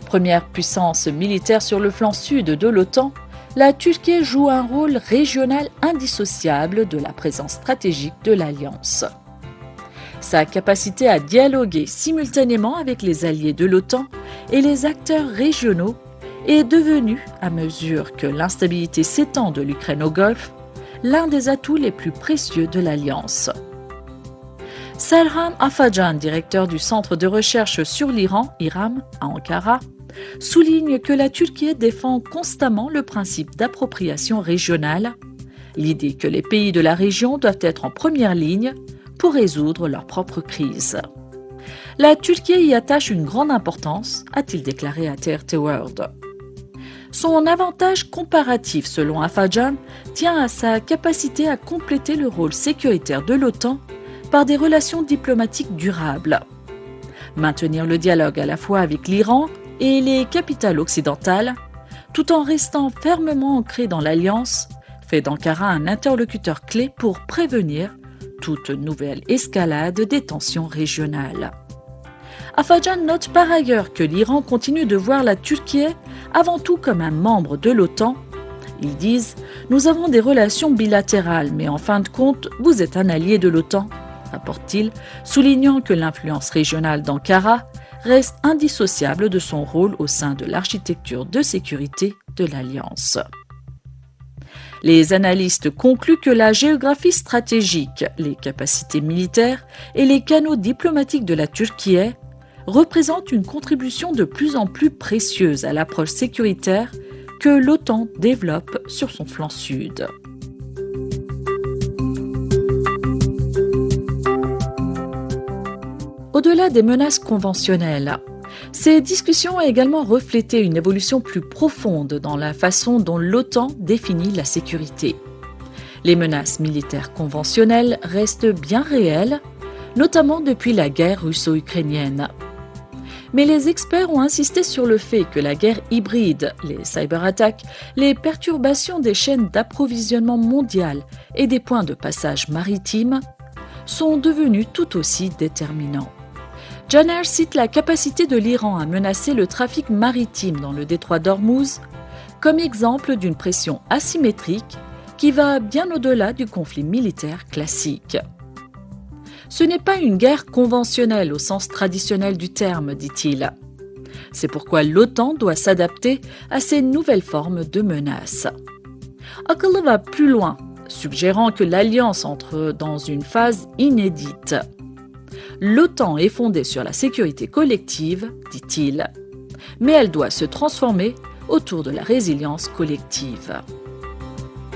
Première puissance militaire sur le flanc sud de l'OTAN, la Turquie joue un rôle régional indissociable de la présence stratégique de l'Alliance. Sa capacité à dialoguer simultanément avec les alliés de l'OTAN et les acteurs régionaux est devenue, à mesure que l'instabilité s'étend de l'Ukraine au Golfe, l'un des atouts les plus précieux de l'Alliance. Serhan Afacan, directeur du Centre de recherche sur l'Iran, IRAM, à Ankara, souligne que la Turquie défend constamment le principe d'appropriation régionale, l'idée que les pays de la région doivent être en première ligne pour résoudre leurs propres crises. La Turquie y attache une grande importance, a-t-il déclaré à TRT World. Son avantage comparatif, selon Afacan, tient à sa capacité à compléter le rôle sécuritaire de l'OTAN par des relations diplomatiques durables. Maintenir le dialogue à la fois avec l'Iran et les capitales occidentales, tout en restant fermement ancré dans l'Alliance, fait d'Ankara un interlocuteur clé pour prévenir toute nouvelle escalade des tensions régionales. Afacan note par ailleurs que l'Iran continue de voir la Turquie avant tout comme un membre de l'OTAN. Ils disent « Nous avons des relations bilatérales, mais en fin de compte, vous êtes un allié de l'OTAN », rapporte-t-il, soulignant que l'influence régionale d'Ankara reste indissociable de son rôle au sein de l'architecture de sécurité de l'Alliance. Les analystes concluent que la géographie stratégique, les capacités militaires et les canaux diplomatiques de la Turquie représentent une contribution de plus en plus précieuse à l'approche sécuritaire que l'OTAN développe sur son flanc sud. Au-delà des menaces conventionnelles, ces discussions ont également reflété une évolution plus profonde dans la façon dont l'OTAN définit la sécurité. Les menaces militaires conventionnelles restent bien réelles, notamment depuis la guerre russo-ukrainienne. Mais les experts ont insisté sur le fait que la guerre hybride, les cyberattaques, les perturbations des chaînes d'approvisionnement mondiales et des points de passage maritimes sont devenus tout aussi déterminants. Janer cite la capacité de l'Iran à menacer le trafic maritime dans le détroit d'Ormuz comme exemple d'une pression asymétrique qui va bien au-delà du conflit militaire classique. Ce n'est pas une guerre conventionnelle au sens traditionnel du terme, dit-il. C'est pourquoi l'OTAN doit s'adapter à ces nouvelles formes de menaces. Akıllı va plus loin, suggérant que l'Alliance entre dans une phase inédite. L'OTAN est fondée sur la sécurité collective, dit-il, mais elle doit se transformer autour de la résilience collective.